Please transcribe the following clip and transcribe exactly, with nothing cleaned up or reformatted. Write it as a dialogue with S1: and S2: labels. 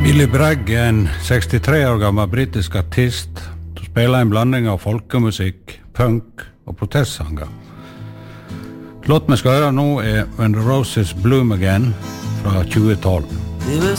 S1: Billy Bragg är en sextiotre år gammal brittisk artist som spelar en blandning av folkemusik, punk och protestsanger. Låt mig ska höra nu är When the Roses Bloom Again från tjugo tolv.